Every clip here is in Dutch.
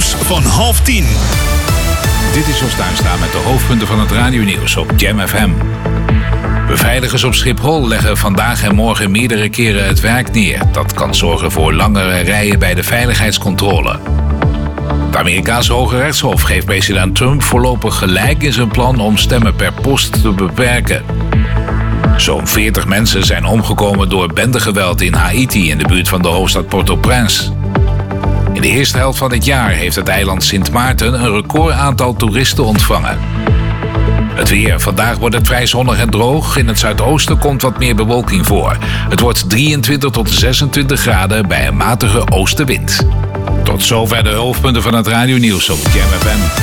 Nieuws van 9:30. Dit is Jos Tuinstra met de hoofdpunten van het radionieuws op Jam FM. Beveiligers op Schiphol leggen vandaag en morgen meerdere keren het werk neer. Dat kan zorgen voor langere rijen bij de veiligheidscontrole. Het Amerikaanse Hoge Rechtshof geeft president Trump voorlopig gelijk in zijn plan om stemmen per post te beperken. Zo'n 40 mensen zijn omgekomen door bendegeweld in Haiti in de buurt van de hoofdstad Port-au-Prince. In de eerste helft van het jaar heeft het eiland Sint Maarten een recordaantal toeristen ontvangen. Het weer. Vandaag wordt het vrij zonnig en droog. In het zuidoosten komt wat meer bewolking voor. Het wordt 23 tot 26 graden bij een matige oostenwind. Tot zover de hoofdpunten van het radionieuws op Jam FM.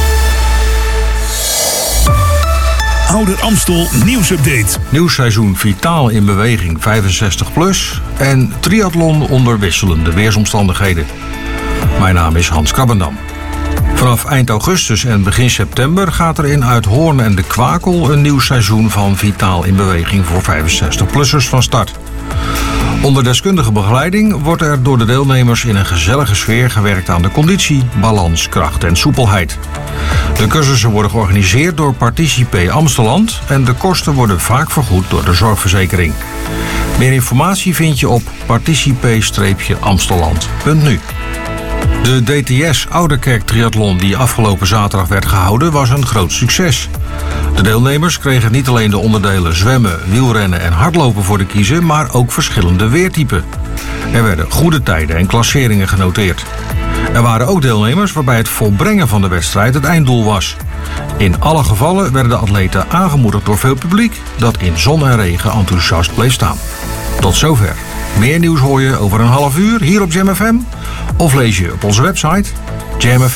Ouder Amstel nieuwsupdate. Nieuw seizoen Vitaal in beweging 65+ en triathlon onder wisselende weersomstandigheden. Mijn naam is Hans Krabbendam. Vanaf eind augustus en begin september gaat er in Uithoorn en de Kwakel een nieuw seizoen van Vitaal in beweging voor 65-plussers van start. Onder deskundige begeleiding wordt er door de deelnemers in een gezellige sfeer gewerkt aan de conditie, balans, kracht en soepelheid. De cursussen worden georganiseerd door Participé Amsteland en de kosten worden vaak vergoed door de zorgverzekering. Meer informatie vind je op participé-amsteland.nu. De DTS Ouderkerk Triathlon die afgelopen zaterdag werd gehouden was een groot succes. De deelnemers kregen niet alleen de onderdelen zwemmen, wielrennen en hardlopen voor de kiezen, maar ook verschillende weertypen. Er werden goede tijden en klasseringen genoteerd. Er waren ook deelnemers waarbij het volbrengen van de wedstrijd het einddoel was. In alle gevallen werden de atleten aangemoedigd door veel publiek dat in zon en regen enthousiast bleef staan. Tot zover. Meer nieuws hoor je over een half uur hier op Jam FM of lees je op onze website Jam FM.